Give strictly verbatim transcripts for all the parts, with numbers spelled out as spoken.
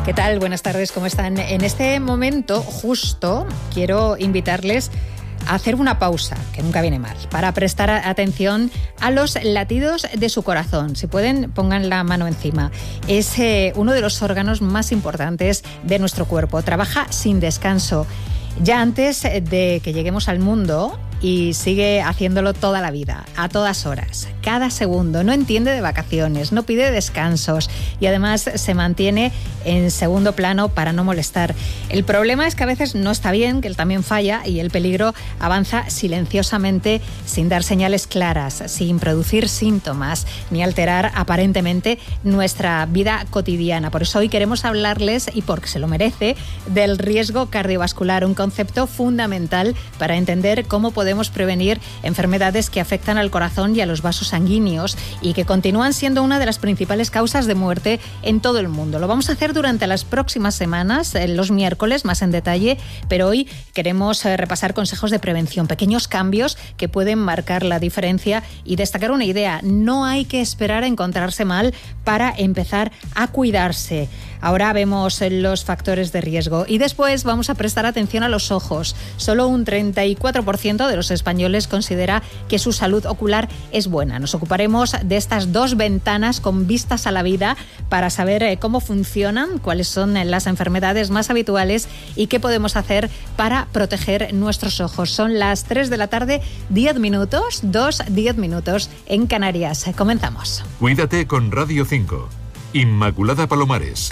¿Qué tal? Buenas tardes, ¿cómo están? En este momento, justo, quiero invitarles a hacer una pausa, que nunca viene mal, para prestar atención a los latidos de su corazón. Si pueden, pongan la mano encima. Es eh, uno de los órganos más importantes de nuestro cuerpo. Trabaja sin descanso. Ya antes de que lleguemos al mundo, y sigue haciéndolo toda la vida, a todas horas, cada segundo. No entiende de vacaciones, no pide descansos y además se mantiene en segundo plano para no molestar. El problema es que a veces no está bien, que él también falla y el peligro avanza silenciosamente, sin dar señales claras, sin producir síntomas ni alterar aparentemente nuestra vida cotidiana. Por eso hoy queremos hablarles, y porque se lo merece, del riesgo cardiovascular, un concepto fundamental para entender cómo podemos podemos prevenir enfermedades que afectan al corazón y a los vasos sanguíneos y que continúan siendo una de las principales causas de muerte en todo el mundo. Lo vamos a hacer durante las próximas semanas, los miércoles, más en detalle, pero hoy queremos repasar consejos de prevención, pequeños cambios que pueden marcar la diferencia y destacar una idea: no hay que esperar a encontrarse mal para empezar a cuidarse. Ahora vemos los factores de riesgo y después vamos a prestar atención a los ojos. Solo un treinta y cuatro por ciento de los españoles considera que su salud ocular es buena. Nos ocuparemos de estas dos ventanas con vistas a la vida para saber cómo funcionan, cuáles son las enfermedades más habituales y qué podemos hacer para proteger nuestros ojos. Son las tres de la tarde, diez minutos, dos, diez minutos en Canarias. Comenzamos. Cuídate con Radio cinco. Inmaculada Palomares.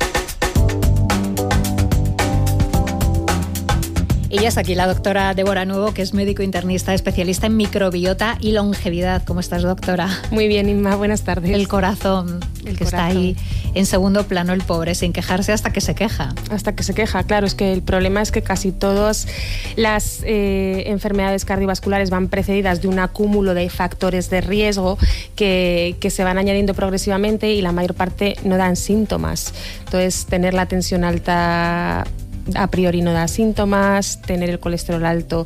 Y ya está aquí la doctora Débora Nuevo, que es médico internista, especialista en microbiota y longevidad. ¿Cómo estás, doctora? Muy bien, Inma, buenas tardes. El corazón, el que corazón. Está ahí en segundo plano, el pobre, sin quejarse hasta que se queja. Hasta que se queja, claro. Es que el problema es que casi todas las eh, enfermedades cardiovasculares van precedidas de un acúmulo de factores de riesgo que, que se van añadiendo progresivamente y la mayor parte no dan síntomas. Entonces, tener la tensión alta a priori no da síntomas, tener el colesterol alto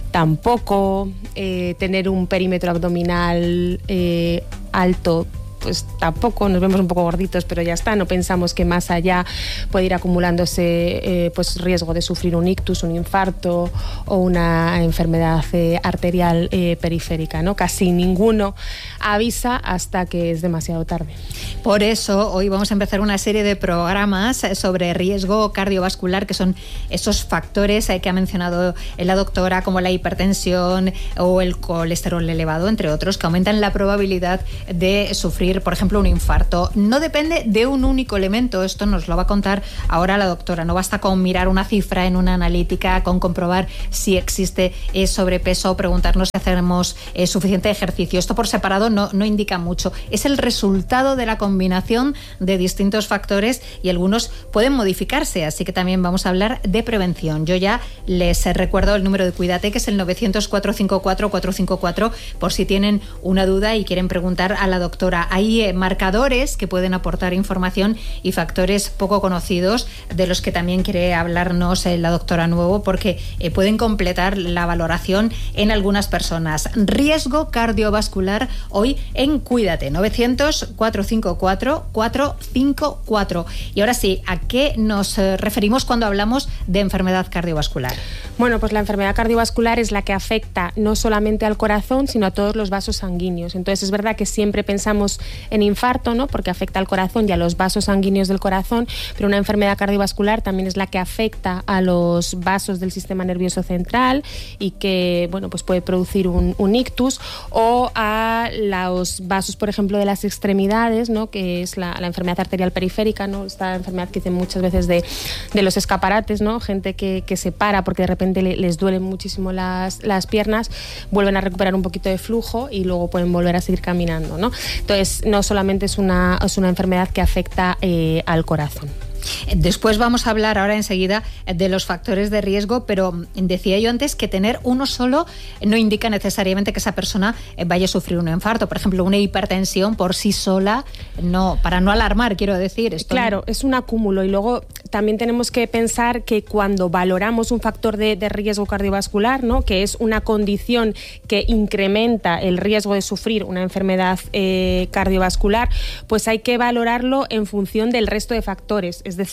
tampoco, eh, tener un perímetro abdominal eh, alto pues tampoco, nos vemos un poco gorditos, pero ya está, no pensamos que más allá puede ir acumulándose eh, pues riesgo de sufrir un ictus, un infarto o una enfermedad eh, arterial eh, periférica, ¿no? Casi ninguno avisa hasta que es demasiado tarde. Por eso hoy vamos a empezar una serie de programas sobre riesgo cardiovascular, que son esos factores eh, que ha mencionado la doctora, como la hipertensión o el colesterol elevado, entre otros, que aumentan la probabilidad de sufrir, por ejemplo, un infarto. No depende de un único elemento, esto nos lo va a contar ahora la doctora. No basta con mirar una cifra en una analítica, con comprobar si existe eh, sobrepeso o preguntarnos si hacemos eh, suficiente ejercicio. Esto por separado no, no indica mucho. Es el resultado de la combinación de distintos factores y algunos pueden modificarse, así que también vamos a hablar de prevención. Yo ya les recuerdo el número de Cuídate, que es el novecientos, cuatrocientos cincuenta y cuatro, cuatrocientos cincuenta y cuatro, por si tienen una duda y quieren preguntar a la doctora. Hay eh, marcadores que pueden aportar información y factores poco conocidos de los que también quiere hablarnos eh, la doctora Nuevo, porque eh, pueden completar la valoración en algunas personas. Riesgo cardiovascular hoy en Cuídate, novecientos, cuatrocientos cincuenta y cuatro, cuatrocientos cincuenta y cuatro. Y ahora sí, ¿a qué nos eh, referimos cuando hablamos de enfermedad cardiovascular? Bueno, pues la enfermedad cardiovascular es la que afecta no solamente al corazón, sino a todos los vasos sanguíneos. Entonces es verdad que siempre pensamos en infarto, ¿no? Porque afecta al corazón y a los vasos sanguíneos del corazón, pero una enfermedad cardiovascular también es la que afecta a los vasos del sistema nervioso central y que, bueno, pues puede producir un, un ictus, o a los vasos, por ejemplo, de las extremidades, ¿no? Que es la, la enfermedad arterial periférica, ¿no? Esta enfermedad que dicen muchas veces de, de los escaparates, ¿no? Gente que, que se para porque de repente le, les duelen muchísimo las, las piernas, vuelven a recuperar un poquito de flujo y luego pueden volver a seguir caminando, ¿no? Entonces, no solamente es una, es una enfermedad que afecta eh, al corazón. Después vamos a hablar ahora enseguida de los factores de riesgo, pero decía yo antes que tener uno solo no indica necesariamente que esa persona vaya a sufrir un infarto. Por ejemplo, una hipertensión por sí sola, no, para no alarmar, quiero decir. Esto claro, no... es un acúmulo. Y luego también tenemos que pensar que cuando valoramos un factor de, de riesgo cardiovascular, ¿no? Que es una condición que incrementa el riesgo de sufrir una enfermedad eh, cardiovascular, pues hay que valorarlo en función del resto de factores. Es decir,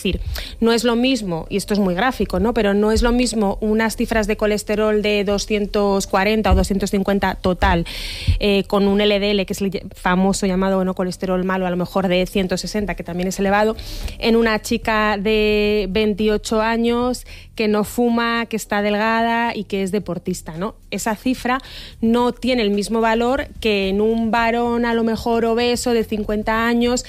decir, no es lo mismo, y esto es muy gráfico, ¿no? Pero no es lo mismo unas cifras de colesterol de doscientos cuarenta o doscientos cincuenta total, eh, con un L D L, que es el famoso llamado, bueno, colesterol malo, a lo mejor de ciento sesenta, que también es elevado, en una chica de veintiocho años que no fuma, que está delgada y que es deportista, ¿no? Esa cifra no tiene el mismo valor que en un varón a lo mejor obeso de cincuenta años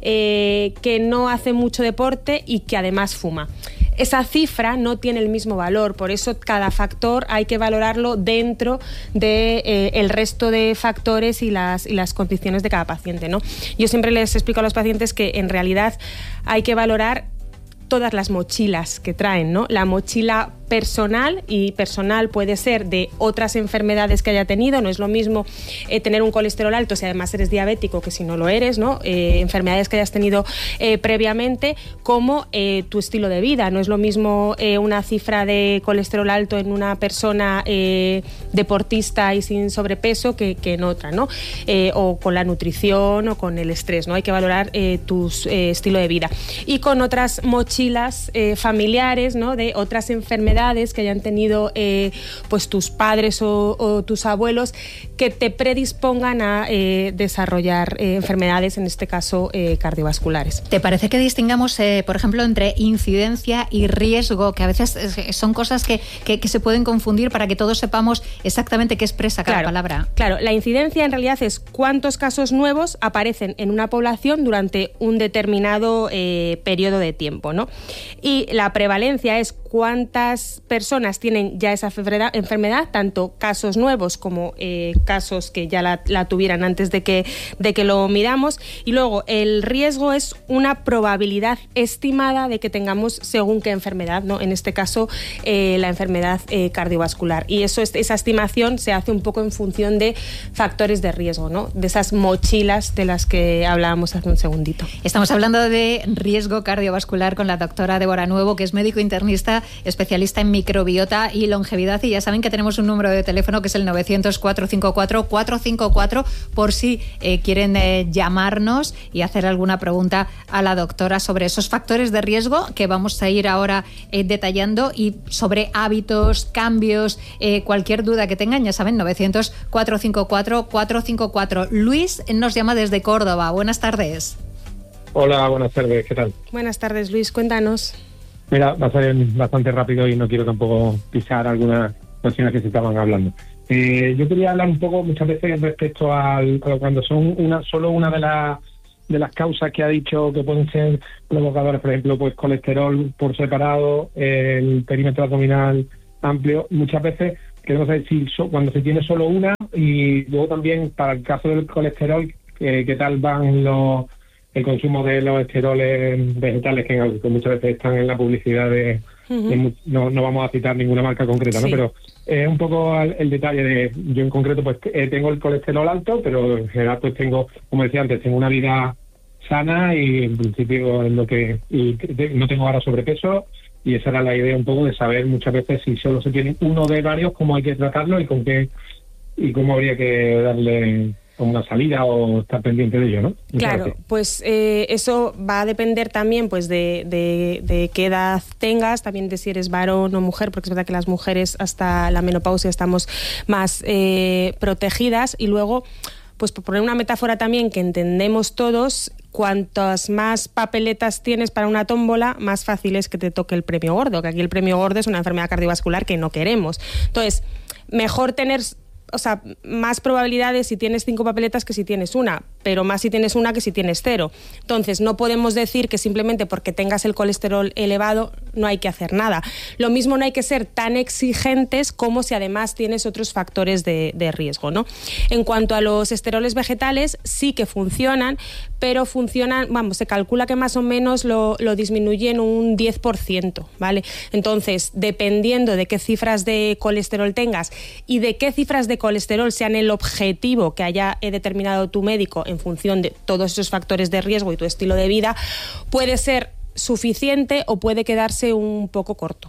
eh, que no hace mucho deporte y que además fuma. Esa cifra no tiene el mismo valor, por eso cada factor hay que valorarlo dentro de eh, el resto de factores y las, y las condiciones de cada paciente, ¿no? Yo siempre les explico a los pacientes que en realidad hay que valorar todas las mochilas que traen, ¿no? La mochila personal, y personal puede ser de otras enfermedades que haya tenido, no es lo mismo eh, tener un colesterol alto si además eres diabético que si no lo eres, ¿no? Eh, enfermedades que hayas tenido eh, previamente, como eh, tu estilo de vida, no es lo mismo eh, una cifra de colesterol alto en una persona eh, deportista y sin sobrepeso que, que en otra, ¿no? Eh, o con la nutrición o con el estrés, ¿no? Hay que valorar eh, tu eh, estilo de vida. Y con otras mochilas eh, familiares, ¿no? De otras enfermedades que hayan tenido eh, pues tus padres o, o tus abuelos que te predispongan a eh, desarrollar eh, enfermedades, en este caso eh, cardiovasculares. ¿Te parece que distingamos, eh, por ejemplo, entre incidencia y riesgo, que a veces eh, son cosas que, que, que se pueden confundir para que todos sepamos exactamente qué expresa cada claro, palabra? Claro, la incidencia en realidad es cuántos casos nuevos aparecen en una población durante un determinado eh, periodo de tiempo, ¿no? Y la prevalencia es cuántas personas tienen ya esa enfermedad, tanto casos nuevos como eh, casos que ya la, la tuvieran antes de que, de que lo midamos. Y luego el riesgo es una probabilidad estimada de que tengamos según qué enfermedad, ¿no? En este caso eh, la enfermedad eh, cardiovascular. Y eso es, esa estimación se hace un poco en función de factores de riesgo, ¿no? De esas mochilas de las que hablábamos hace un segundito. Estamos hablando de riesgo cardiovascular con la doctora Débora Nuevo, que es médico internista, especialista en microbiota y longevidad, y ya saben que tenemos un número de teléfono que es el novecientos, cuatrocientos cincuenta y cuatro, cuatrocientos cincuenta y cuatro por si eh, quieren eh, llamarnos y hacer alguna pregunta a la doctora sobre esos factores de riesgo que vamos a ir ahora eh, detallando, y sobre hábitos, cambios, eh, cualquier duda que tengan, ya saben, novecientos, cuatrocientos cincuenta y cuatro, cuatrocientos cincuenta y cuatro. Luis nos llama desde Córdoba. Buenas tardes. Hola, buenas tardes, ¿qué tal? Buenas tardes, Luis, cuéntanos. Mira, va a ser bastante rápido y no quiero tampoco pisar algunas cuestiones que se estaban hablando. Eh, yo quería hablar un poco muchas veces respecto al, a cuando son una solo una de las de las causas que ha dicho que pueden ser provocadores, por ejemplo, pues colesterol por separado, el perímetro abdominal amplio. Muchas veces queremos saber si so, cuando se tiene solo una, y luego también para el caso del colesterol, eh, qué tal van los el consumo de los esteroles vegetales, que, que muchas veces están en la publicidad de, uh-huh. de no, no vamos a citar ninguna marca concreta, ¿no? Sí. Pero es eh, un poco el, el detalle de, yo en concreto pues eh, tengo el colesterol alto, pero en general pues tengo, como decía antes, tengo una vida sana y en principio es lo que, y de, no tengo ahora sobrepeso, y esa era la idea un poco de saber muchas veces si solo se tiene uno de varios, cómo hay que tratarlo y con qué, y cómo habría que darle como una salida o estar pendiente de ello, ¿no? Muchas claro, gracias. Pues eh, eso va a depender también pues de, de, de qué edad tengas, también de si eres varón o mujer, porque es verdad que las mujeres hasta la menopausia estamos más eh, protegidas. Y luego, pues por poner una metáfora también que entendemos todos, cuantas más papeletas tienes para una tómbola, más fácil es que te toque el premio gordo, que aquí el premio gordo es una enfermedad cardiovascular que no queremos. Entonces, mejor tener... O sea, más probabilidades si tienes cinco papeletas que si tienes una, pero más si tienes una que si tienes cero. Entonces, no podemos decir que simplemente porque tengas el colesterol elevado no hay que hacer nada. Lo mismo no hay que ser tan exigentes como si además tienes otros factores de, de riesgo, ¿no? En cuanto a los esteroles vegetales, sí que funcionan, pero funcionan, vamos, se calcula que más o menos lo, lo disminuyen un diez por ciento, ¿vale? Entonces, dependiendo de qué cifras de colesterol tengas y de qué cifras de colesterol sean el objetivo que haya determinado tu médico en función de todos esos factores de riesgo y tu estilo de vida, puede ser suficiente o puede quedarse un poco corto.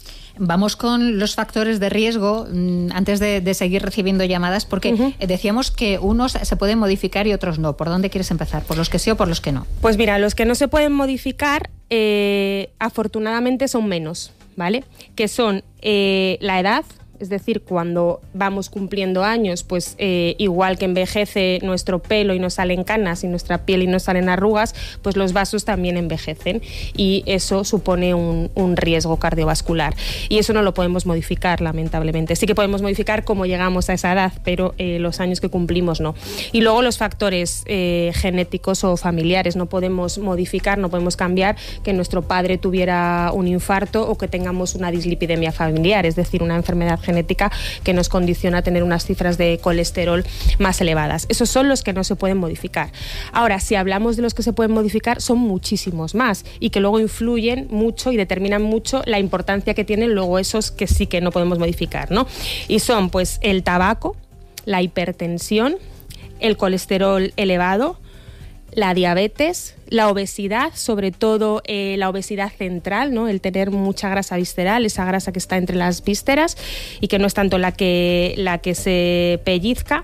Vamos con los factores de riesgo antes de, de seguir recibiendo llamadas, porque uh-huh. decíamos que unos se pueden modificar y otros no. ¿Por dónde quieres empezar? ¿Por los que sí o por los que no? Pues mira, los que no se pueden modificar eh, afortunadamente son menos, ¿vale? Que son eh, la edad. Es decir, cuando vamos cumpliendo años, pues eh, igual que envejece nuestro pelo y nos salen canas y nuestra piel y nos salen arrugas, pues los vasos también envejecen y eso supone un, un riesgo cardiovascular. Y eso no lo podemos modificar, lamentablemente. Sí que podemos modificar cómo llegamos a esa edad, pero eh, los años que cumplimos no. Y luego los factores eh, genéticos o familiares. No podemos modificar, no podemos cambiar que nuestro padre tuviera un infarto o que tengamos una dislipidemia familiar, es decir, una enfermedad genética que nos condiciona a tener unas cifras de colesterol más elevadas. Esos son los que no se pueden modificar. Ahora, si hablamos de los que se pueden modificar, son muchísimos más y que luego influyen mucho y determinan mucho la importancia que tienen luego esos que sí que no podemos modificar, ¿no? Y son pues el tabaco, la hipertensión, el colesterol elevado, la diabetes, la obesidad, sobre todo eh, la obesidad central, ¿no? El tener mucha grasa visceral, esa grasa que está entre las vísceras y que no es tanto la que, la que se pellizca.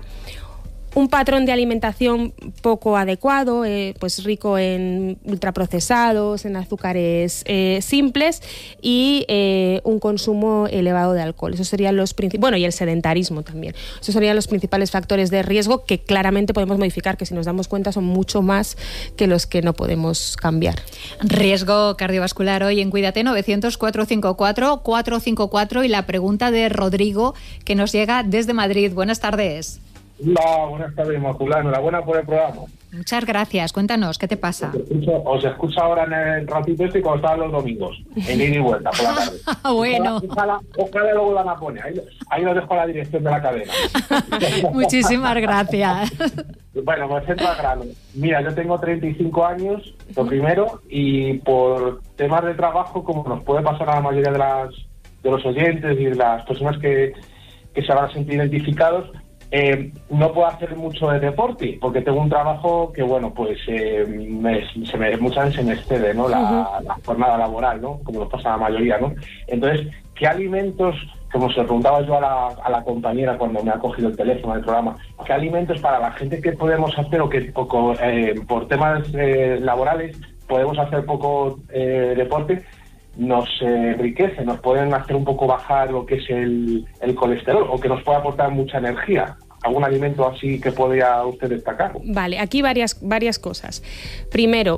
Un patrón de alimentación poco adecuado, eh, pues rico en ultraprocesados, en azúcares eh, simples y eh, un consumo elevado de alcohol. Esos serían los principales, bueno, y el sedentarismo también. Esos serían los principales factores de riesgo que claramente podemos modificar, que si nos damos cuenta son mucho más que los que no podemos cambiar. Riesgo cardiovascular hoy en Cuídate, novecientos, cuatrocientos cincuenta y cuatro, cuatrocientos cincuenta y cuatro, y la pregunta de Rodrigo que nos llega desde Madrid. Buenas tardes. Hola, buenas tardes, Inmaculada. Enhorabuena por el programa. Muchas gracias. Cuéntanos, ¿qué te pasa? Os escucho, os escucho ahora en el ratito este y cuando estaban los domingos, en ida y vuelta por la tarde. Bueno. Ojalá, ojalá luego la pone. Ahí, ahí lo dejo a la dirección de la cadena. Muchísimas gracias. Bueno, pues entro al grano. Mira, yo tengo treinta y cinco años, lo primero, y por temas de trabajo, como nos puede pasar a la mayoría de las de los oyentes y de las personas que, que se van a sentir identificados, Eh, no puedo hacer mucho de deporte porque tengo un trabajo que, bueno, pues eh, me, se me, muchas veces se me excede, ¿no? La, uh-huh. la jornada laboral, ¿no? Como nos pasa a la mayoría, ¿no? Entonces, ¿qué alimentos, como se lo preguntaba yo a la, a la compañera cuando me ha cogido el teléfono del programa, qué alimentos para la gente que podemos hacer o que poco, eh, por temas eh, laborales podemos hacer poco eh, deporte, nos eh, enriquece, nos pueden hacer un poco bajar lo que es el, el colesterol o que nos pueda aportar mucha energía? ¿Algún alimento así que podría usted destacar? Vale, aquí varias, varias cosas. Primero,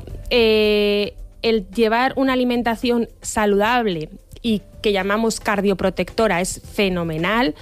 eh, el llevar una alimentación saludable y que llamamos cardioprotectora es fenomenal,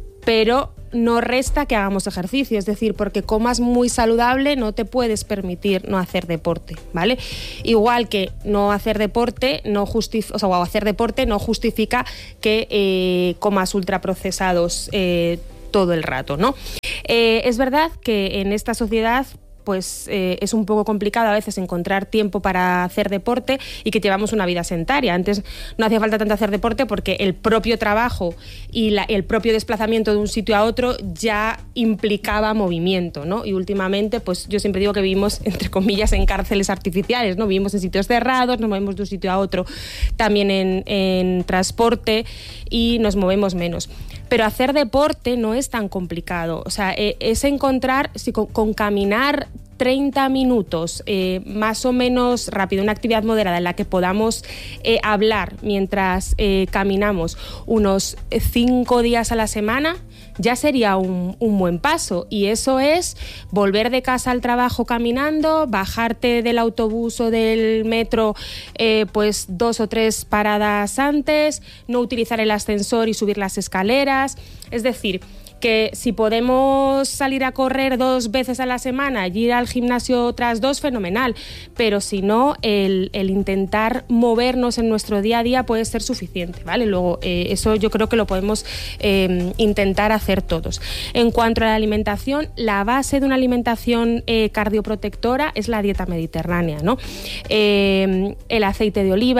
pero no resta que hagamos ejercicio, es decir, porque comas muy saludable no te puedes permitir no hacer deporte, ¿vale? Igual que no hacer deporte no justifica, o sea, o hacer deporte no justifica que eh, comas ultraprocesados eh, todo el rato, ¿no? Eh, es verdad que en esta sociedad pues eh, es un poco complicado a veces encontrar tiempo para hacer deporte y que llevamos una vida sedentaria. Antes no hacía falta tanto hacer deporte porque el propio trabajo y la, el propio desplazamiento de un sitio a otro ya implicaba movimiento, ¿no? Y últimamente, pues yo siempre digo que vivimos, entre comillas, en cárceles artificiales, ¿no? Vivimos en sitios cerrados, nos movemos de un sitio a otro, también en, en transporte y nos movemos menos. Pero hacer deporte no es tan complicado. O sea, eh, es encontrar, si con, con caminar treinta minutos, eh, más o menos rápido, una actividad moderada en la que podamos eh, hablar mientras eh, caminamos unos cinco días a la semana, ya sería un, un buen paso. Y eso es volver de casa al trabajo caminando, bajarte del autobús o del metro eh, pues dos o tres paradas antes, no utilizar el ascensor y subir las escaleras. Es decir, que si podemos salir a correr dos veces a la semana y ir al gimnasio otras dos, fenomenal, pero si no, el, el intentar movernos en nuestro día a día puede ser suficiente, ¿vale? Luego, eh, eso yo creo que lo podemos eh, intentar hacer todos. En cuanto a la alimentación, la base de una alimentación eh, cardioprotectora es la dieta mediterránea, ¿no? Eh, el aceite de oliva,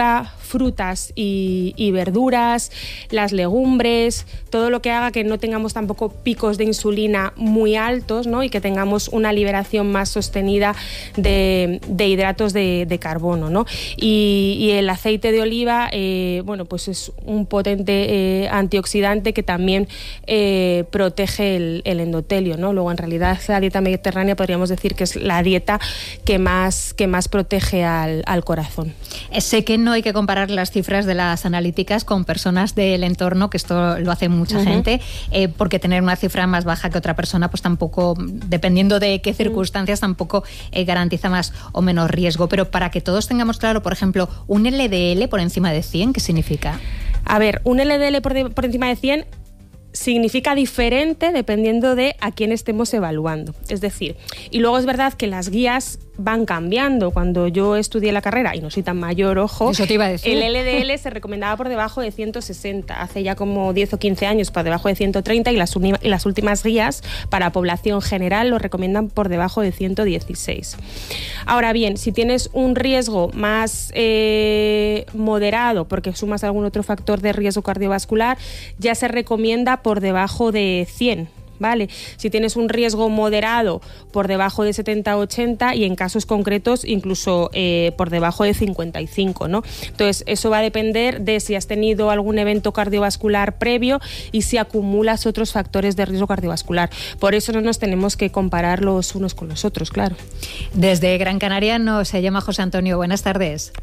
frutas y, y verduras, las legumbres, todo lo que haga que no tengamos tampoco picos de insulina muy altos, ¿no? Y que tengamos una liberación más sostenida de, de hidratos de, de carbono, ¿no? Y, y el aceite de oliva, eh, bueno, pues es un potente eh, antioxidante que también eh, protege el, el endotelio, ¿no? Luego, en realidad, la dieta mediterránea podríamos decir que es la dieta que más, que más protege al, al corazón. Sé que no hay que comparar las cifras de las analíticas con personas del entorno, que esto lo hace mucha uh-huh. gente, eh, porque tener una cifra más baja que otra persona, pues tampoco, dependiendo de qué circunstancias, uh-huh. tampoco eh, garantiza más o menos riesgo. Pero para que todos tengamos claro, por ejemplo, un L D L por encima de cien, ¿qué significa? A ver, un L D L por, de, por encima de cien significa diferente dependiendo de a quién estemos evaluando. Es decir, y luego es verdad que las guías van cambiando. Cuando yo estudié la carrera, y no soy tan mayor, ojo, eso te iba a decir. El L D L se recomendaba por debajo de ciento sesenta, hace ya como diez o quince años por debajo de ciento treinta, y las, uni- y las últimas guías para población general lo recomiendan por debajo de ciento dieciséis. Ahora bien, si tienes un riesgo más eh, moderado, porque sumas algún otro factor de riesgo cardiovascular, ya se recomienda por debajo de cien. ¿Vale? Si tienes un riesgo moderado, por debajo de setenta a ochenta, y en casos concretos incluso eh, por debajo de cincuenta y cinco, ¿no? Entonces, eso va a depender de si has tenido algún evento cardiovascular previo y si acumulas otros factores de riesgo cardiovascular. Por eso no nos tenemos que comparar los unos con los otros, claro. Desde Gran Canaria nos llama José Antonio. Buenas tardes.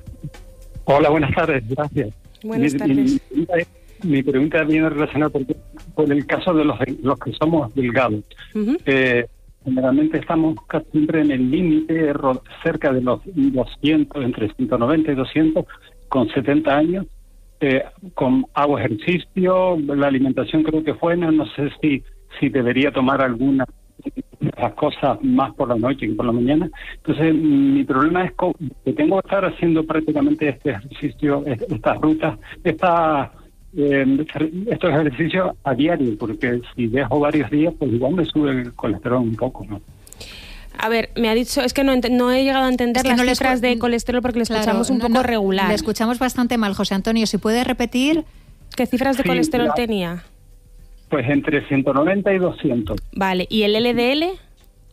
Hola, buenas tardes. Gracias. Buenas mi, tardes. Mi, mi pregunta viene relacionada porque, con el caso de los, los que somos delgados. Uh-huh. Eh, generalmente estamos casi siempre en el límite, cerca de los doscientos, entre ciento noventa y doscientos, con setenta años. Eh, con hago ejercicio, la alimentación creo que es buena, no sé si, si debería tomar alguna las cosas más por la noche que por la mañana. Entonces, mi problema es que tengo que estar haciendo prácticamente este ejercicio, estas rutas, esta, eh, estos ejercicios a diario, porque si dejo varios días, pues igual me sube el colesterol un poco, ¿no? A ver, me ha dicho, es que no, ent- no he llegado a entender es que las no cifras de colesterol porque le escuchamos claro, un poco no, no, regular. Le escuchamos bastante mal, José Antonio. ¿Si puede repetir? ¿Qué cifras de sí, colesterol la, tenía? Pues entre ciento noventa y doscientos. Vale, ¿y el L D L?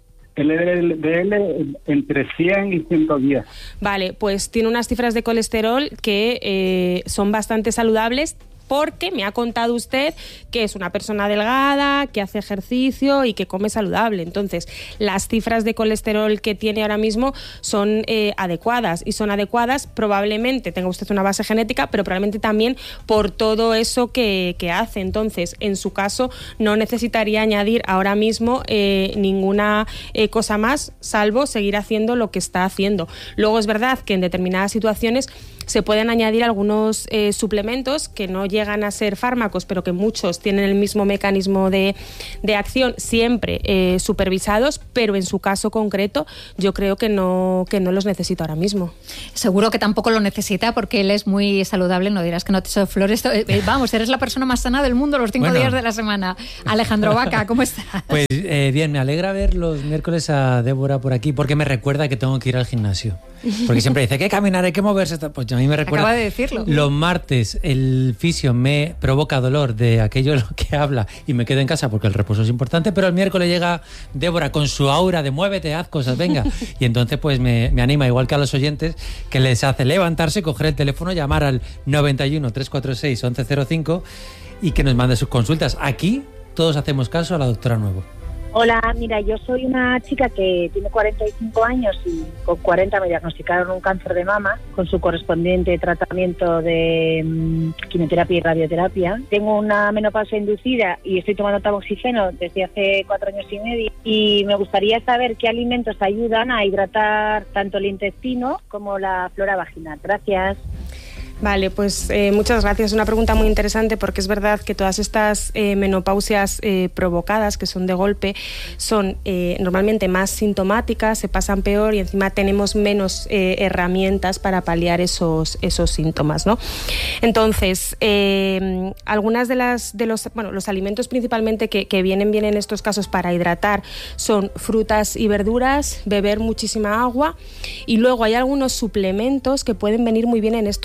El L D L entre cien y ciento diez. Vale, pues tiene unas cifras de colesterol que eh, son bastante saludables, porque me ha contado usted que es una persona delgada, que hace ejercicio y que come saludable. Entonces, las cifras de colesterol que tiene ahora mismo son eh, adecuadas, y son adecuadas probablemente, tenga usted una base genética, pero probablemente también por todo eso que, que hace. Entonces, en su caso, no necesitaría añadir ahora mismo eh, ninguna eh, cosa más, salvo seguir haciendo lo que está haciendo. Luego, es verdad que en determinadas situaciones se pueden añadir algunos eh, suplementos que no llegan a ser fármacos, pero que muchos tienen el mismo mecanismo de, de acción, siempre eh, supervisados, pero en su caso concreto yo creo que no, que no los necesito ahora mismo. Seguro que tampoco lo necesita porque él es muy saludable, no dirás que no te echo flores. Eh, vamos, eres la persona más sana del mundo los cinco bueno. días de la semana. Alejandro Vaca, ¿cómo estás? Pues eh, bien, me alegra ver los miércoles a Débora por aquí porque me recuerda que tengo que ir al gimnasio. Porque siempre dice que hay que caminar, hay que moverse. Pues a mí me recuerda. Acaba de decirlo. Los martes el fisio me provoca dolor de aquello de lo que habla y me quedo en casa porque el reposo es importante, pero el miércoles llega Débora con su aura de muévete, haz cosas, venga. Y entonces pues me, me anima, igual que a los oyentes, que les hace levantarse, coger el teléfono, llamar al noventa y uno, trescientos cuarenta y seis, once cero cinco y que nos mande sus consultas. Aquí todos hacemos caso a la doctora Nuevo. Hola, mira, yo soy una chica que tiene cuarenta y cinco años y con cuarenta me diagnosticaron un cáncer de mama con su correspondiente tratamiento de um, quimioterapia y radioterapia. Tengo una menopausia inducida y estoy tomando tamoxifeno desde hace cuatro años y medio y me gustaría saber qué alimentos ayudan a hidratar tanto el intestino como la flora vaginal. Gracias. Vale, pues eh, muchas gracias. Es una pregunta muy interesante porque es verdad que todas estas eh, menopausias eh, provocadas, que son de golpe, son eh, normalmente más sintomáticas, se pasan peor y encima tenemos menos eh, herramientas para paliar esos, esos síntomas, ¿no? Entonces, eh, algunas de las de los bueno los alimentos principalmente que, que vienen bien en estos casos para hidratar son frutas y verduras, beber muchísima agua, y luego hay algunos suplementos que pueden venir muy bien en estos casos.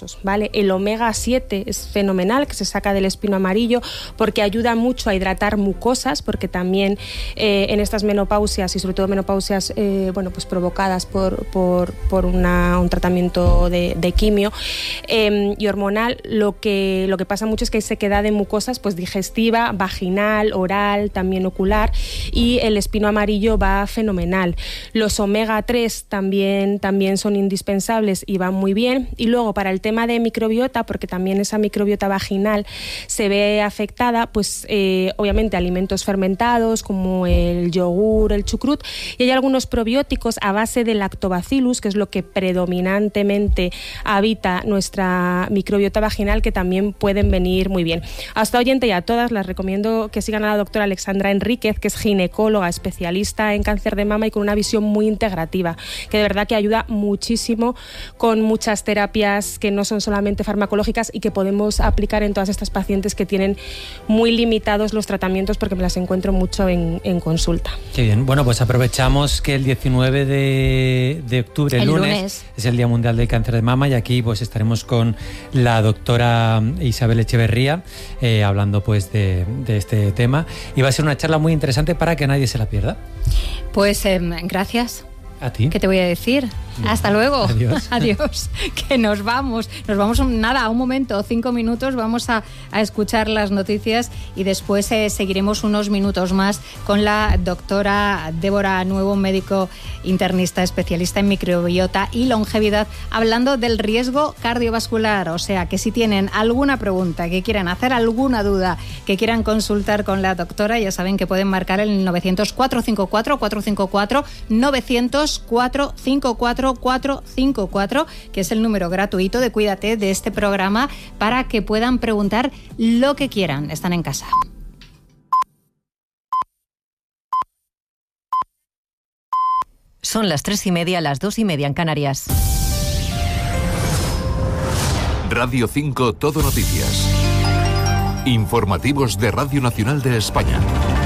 vasos, ¿vale? El omega siete es fenomenal, que se saca del espino amarillo, porque ayuda mucho a hidratar mucosas, porque también eh, en estas menopausias, y sobre todo menopausias eh, bueno, pues provocadas por, por, por una, un tratamiento de, de quimio eh, y hormonal, lo que, lo que pasa mucho es que hay sequedad de mucosas pues digestiva, vaginal, oral, también ocular, y el espino amarillo va fenomenal. Los omega tres también, también son indispensables y van muy bien. Y luego para el tema de microbiota, porque también esa microbiota vaginal se ve afectada, pues eh, obviamente alimentos fermentados como el yogur, el chucrut, y hay algunos probióticos a base de lactobacillus, que es lo que predominantemente habita nuestra microbiota vaginal, que también pueden venir muy bien. A esta oyente y a todas las recomiendo que sigan a la doctora Alexandra Enríquez, que es ginecóloga, especialista en cáncer de mama y con una visión muy integrativa, que de verdad que ayuda muchísimo con muchas terapias que no son solamente farmacológicas y que podemos aplicar en todas estas pacientes que tienen muy limitados los tratamientos, porque me las encuentro mucho en, en consulta. Qué bien. Bueno, pues aprovechamos que el diecinueve de, de octubre, el lunes, lunes, es el Día Mundial del Cáncer de Mama, y aquí pues estaremos con la doctora Isabel Echeverría eh, hablando pues de, de este tema, y va a ser una charla muy interesante para que nadie se la pierda. Pues eh, gracias. A ti. ¿Qué te voy a decir? Bien. Hasta luego. Adiós. Adiós. Que nos vamos. Nos vamos, un, nada, un momento, cinco minutos. Vamos a, a escuchar las noticias y después eh, seguiremos unos minutos más con la doctora Débora Nuevo, médico internista, especialista en microbiota y longevidad, hablando del riesgo cardiovascular. O sea, que si tienen alguna pregunta, que quieran hacer alguna duda, que quieran consultar con la doctora, ya saben que pueden marcar el novecientos, cuatro cinco cuatro, cuatro cinco cuatro, novecientos, cuatro cinco cuatro, cuatro cinco cuatro, que es el número gratuito de Cuídate de este programa, para que puedan preguntar lo que quieran. Están en casa. Son las tres y media, las dos y media en Canarias. Radio cinco Todo Noticias. Informativos de Radio Nacional de España.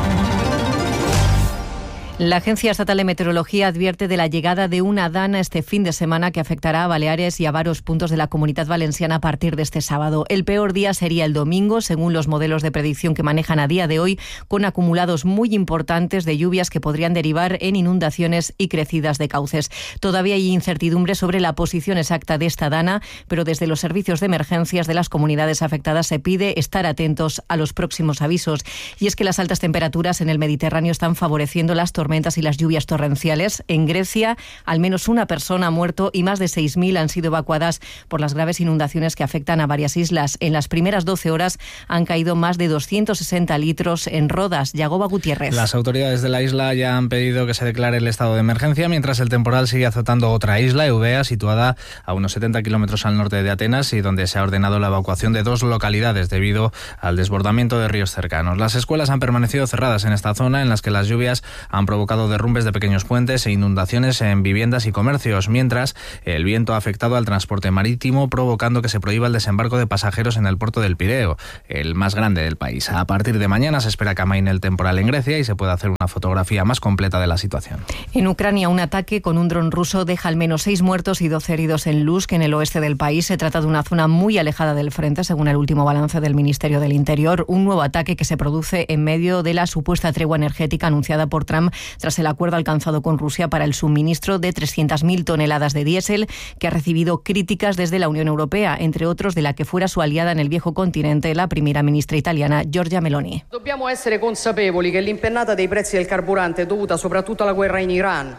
La Agencia Estatal de Meteorología advierte de la llegada de una dana este fin de semana que afectará a Baleares y a varios puntos de la Comunidad Valenciana a partir de este sábado. El peor día sería el domingo, según los modelos de predicción que manejan a día de hoy, con acumulados muy importantes de lluvias que podrían derivar en inundaciones y crecidas de cauces. Todavía hay incertidumbre sobre la posición exacta de esta dana, pero desde los servicios de emergencias de las comunidades afectadas se pide estar atentos a los próximos avisos. Y es que las altas temperaturas en el Mediterráneo están favoreciendo las tormentas tormentas y las lluvias torrenciales. En Grecia, al menos una persona ha muerto y más de seis mil han sido evacuadas por las graves inundaciones que afectan a varias islas. En las primeras doce horas han caído más de doscientos sesenta litros en Rodas. Yagoba Gutiérrez. Las autoridades de la isla ya han pedido que se declare el estado de emergencia, mientras el temporal sigue azotando otra isla, Eubea, situada a unos setenta kilómetros al norte de Atenas, y donde se ha ordenado la evacuación de dos localidades debido al desbordamiento de ríos cercanos. Las escuelas han permanecido cerradas en esta zona, en las que las lluvias han provocado derrumbes de pequeños puentes e inundaciones en viviendas y comercios, mientras el viento ha afectado al transporte marítimo, provocando que se prohíba el desembarco de pasajeros en el puerto del Pireo, el más grande del país. A partir de mañana se espera que amaine el temporal en Grecia y se pueda hacer una fotografía más completa de la situación. En Ucrania, un ataque con un dron ruso deja al menos seis muertos y doce heridos en Lusk, en el oeste del país. Se trata de una zona muy alejada del frente, según el último balance del Ministerio del Interior. Un nuevo ataque que se produce en medio de la supuesta tregua energética anunciada por Trump tras el acuerdo alcanzado con Rusia para el suministro de trescientas mil toneladas de diésel, que ha recibido críticas desde la Unión Europea, entre otros de la que fuera su aliada en el viejo continente, la primera ministra italiana Giorgia Meloni. Dobbiamo essere consapevoli che l'impennata dei prezzi del carburante è dovuta soprattutto alla guerra in Iran.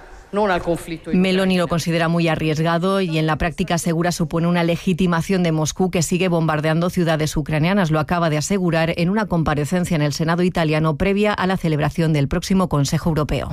Meloni lo considera muy arriesgado y en la práctica asegura supone una legitimación de Moscú, que sigue bombardeando ciudades ucranianas. Lo acaba de asegurar en una comparecencia en el Senado italiano previa a la celebración del próximo Consejo Europeo.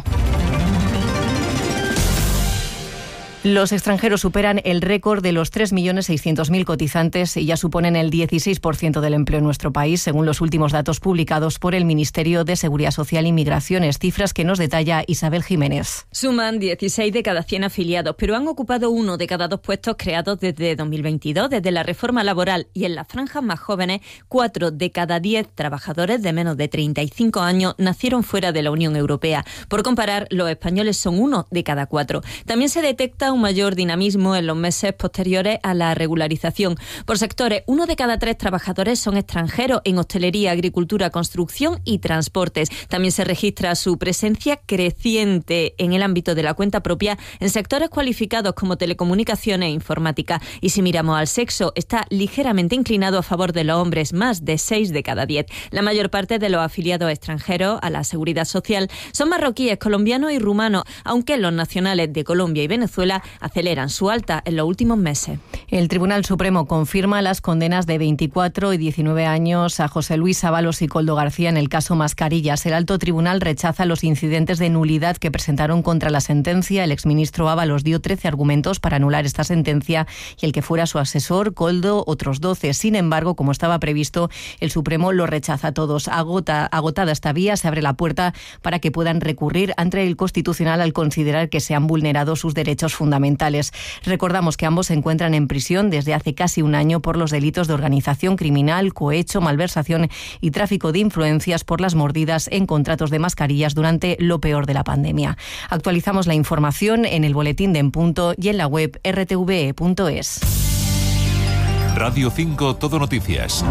Los extranjeros superan el récord de los tres millones seiscientos mil cotizantes y ya suponen el dieciséis por ciento del empleo en nuestro país, según los últimos datos publicados por el Ministerio de Seguridad Social y Migraciones, cifras que nos detalla Isabel Jiménez. Suman dieciséis de cada cien afiliados, pero han ocupado uno de cada dos puestos creados desde dos mil veintidós, desde la reforma laboral, y en las franjas más jóvenes, cuatro de cada diez trabajadores de menos de treinta y cinco años nacieron fuera de la Unión Europea. Por comparar, los españoles son uno de cada cuatro. También se detecta un mayor dinamismo en los meses posteriores a la regularización. Por sectores, uno de cada tres trabajadores son extranjeros en hostelería, agricultura, construcción y transportes. También se registra su presencia creciente en el ámbito de la cuenta propia en sectores cualificados como telecomunicaciones e informática. Y si miramos al sexo, está ligeramente inclinado a favor de los hombres, más de seis de cada diez. La mayor parte de los afiliados extranjeros a la Seguridad Social son marroquíes, colombianos y rumanos, aunque los nacionales de Colombia y Venezuela aceleran su alta en los últimos meses. El Tribunal Supremo confirma las condenas de veinticuatro y diecinueve años a José Luis Ábalos y Koldo García en el caso Mascarillas. El alto tribunal rechaza los incidentes de nulidad que presentaron contra la sentencia. El exministro Ábalos dio trece argumentos para anular esta sentencia y el que fuera su asesor, Koldo, otros doce. Sin embargo, como estaba previsto, el Supremo lo rechaza a todos. Agota, agotada esta vía, se abre la puerta para que puedan recurrir ante el Constitucional al considerar que se han vulnerado sus derechos fundamentales. Recordamos que ambos se encuentran en prisión desde hace casi un año por los delitos de organización criminal, cohecho, malversación y tráfico de influencias por las mordidas en contratos de mascarillas durante lo peor de la pandemia. Actualizamos la información en el boletín de En Punto y en la web r t v e punto es. Radio cinco Todo Noticias.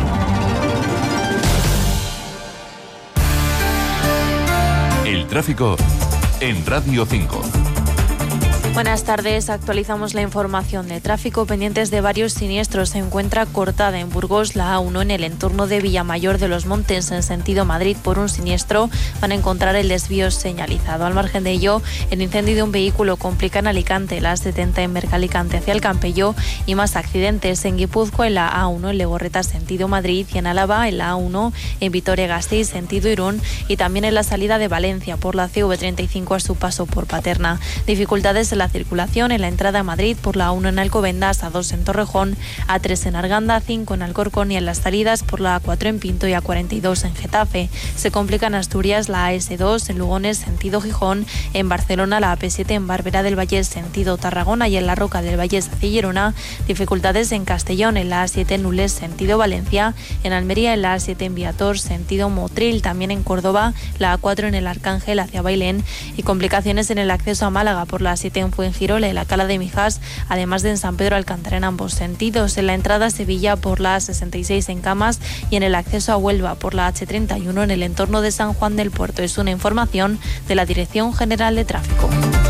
El tráfico en Radio cinco. Buenas tardes, actualizamos la información de tráfico. Pendientes de varios siniestros, se encuentra cortada en Burgos la A uno en el entorno de Villamayor de los Montes en sentido Madrid por un siniestro. Van a encontrar el desvío señalizado. Al margen de ello, el incendio de un vehículo complica en Alicante, la A setenta en Mercalicante hacia el Campello y más accidentes en Guipúzcoa en la A uno en Legorreta sentido Madrid y en Álava en la A uno en Vitoria-Gasteiz sentido Irún y también en la salida de Valencia por la C V treinta y cinco a su paso por Paterna. Dificultades en la circulación en la entrada a Madrid por la A uno en Alcobendas, A dos en Torrejón, A tres en Arganda, A cinco en Alcorcón y en las salidas por la A cuatro en Pinto y A cuarenta y dos en Getafe. Se complica en Asturias la A ese dos en Lugones sentido Gijón, en Barcelona la A P siete en Barberá del Vallés sentido Tarragona y en la Roca del Vallés hacia Girona. Dificultades en Castellón en la A siete en Nules sentido Valencia, en Almería en la A siete en Viator sentido Motril, también en Córdoba la A cuatro en el Arcángel hacia Bailén y complicaciones en el acceso a Málaga por la A siete en Fuengirola y la Cala de Mijas, además de en San Pedro Alcántara en ambos sentidos. En la entrada a Sevilla por la A sesenta y seis en Camas y en el acceso a Huelva por la H treinta y uno en el entorno de San Juan del Puerto. Es una información de la Dirección General de Tráfico.